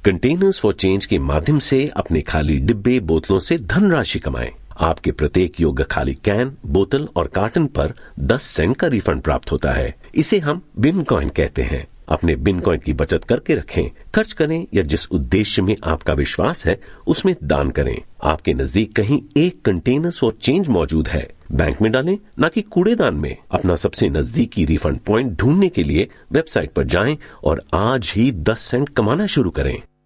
Containers for change के माध्यम से अपने खाली डिब्बे बोतलों से धनराशि कमाएं। आपके प्रत्येक योग्य खाली कैन, बोतल और कार्टन पर 10 सेंट का रिफंड प्राप्त होता है। इसे हम बिन कॉइन कहते हैं। अपने बिन कॉइन की बचत करके रखें, खर्च करें या जिस उद्देश्य में आपका विश्वास है उसमें दान करें। आपके नजदीक कहीं एक कंटेनर्स फॉर चेंज मौजूद है, बैंक में डालें, न कि कूड़ेदान में। अपना सबसे नजदीकी रिफंड पॉइंट ढूंढने के लिए वेबसाइट पर जाएं और आज ही 10 सेंट कमाना शुरू करें।